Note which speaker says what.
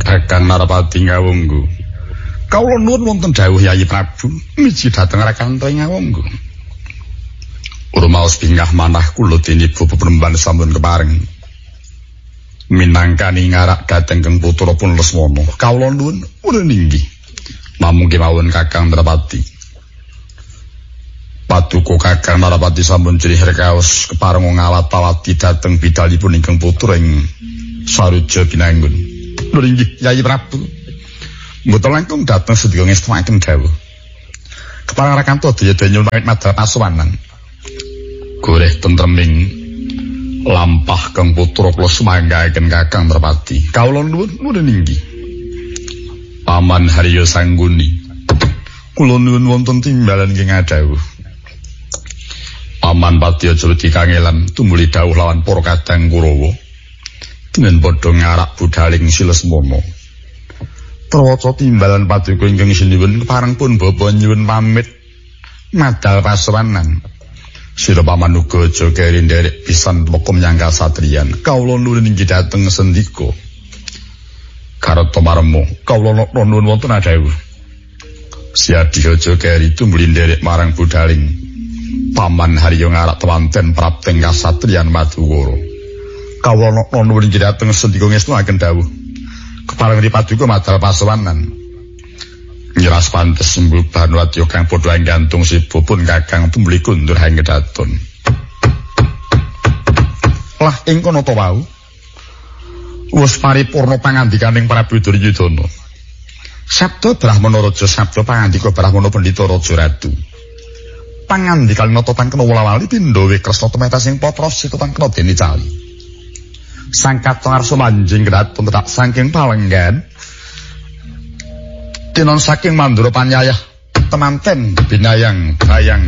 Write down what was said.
Speaker 1: Kakang Narpati ngawunggu. Kawula nuwun wonten dawuh Yayi Prabu, miji dhateng Rakanta ngawunggu. Urmaos bingah manah kula tinibu peperemban sampun kepareng. Minangkani ngarak dhateng Kang Putra pun Lesmana. Kawula nuwun urun inggih. Namung kemawon Kakang Narpati. Paduka Kakang Narpati sampun jerih rekaos kepareng ngawat-awati dhateng bidalipun ingkang putra ing Saruja Binanggun. Lho inggih Yayi Prabu. Mboten langkung dhateng sedaya ngestawaken dawuh. Kepareng Rakanta daya-daya nyuwun madhal pasuwanan. Goreh tentreming lampah Kang Putra kula sumanggaken Kakang Narpati. Kawula nuwun inggih. Paman Harya Sangguni. Kula nuwun wonten timbalan ing adawuh. Paman Pati aja wedi kangelan tumuli dawuh lawan para kadang Kurawa. Dengan padha ngarak budhaling Silesmana. Trawaca timbalan paduka ingkang sinuwun kepareng pun bapa nyuwun pamit madhal pasuwanan. Sira paman uga aja keri nderek pisan wekum nyang kasatriyan. Kawula nuwun inggih dhateng sendika. Karata marmo, kawula nuwun wonten adawuh. Siadi aja keri tumuli nderek marang budhaling Paman Harya ngarak tewanten prapteng kasatriyan Madukara. Kawula nuwun inggih dhateng sendika ngestakaken dawuh. Kepareng paduka madhal pasuwanan. Nyeras pantes sembul Banwadya kang padha gantung sibupun Kakang tumuli kundur hanggedaton. Lah ing kono to wau. Wis paripurna pangandikaning Prabu Duryudana. Sabda Brahmana Raja sabda pangandika Brahmana Pandhita Raja Ratu. Pangandikan nototan kena wala-wali pindhawe Kresna tumetas ing patra sitotan kena dene cali. Sang Katong arsa manjing kedatun tetap saking palenggan. Tinon saking Mandura Panyayah temanten binayang bayang